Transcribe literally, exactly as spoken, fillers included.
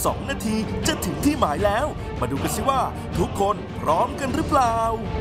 สองนาทีจะถึงที่หมายแล้วมาดูกันสิว่าทุกคนพร้อมกันหรือเปล่า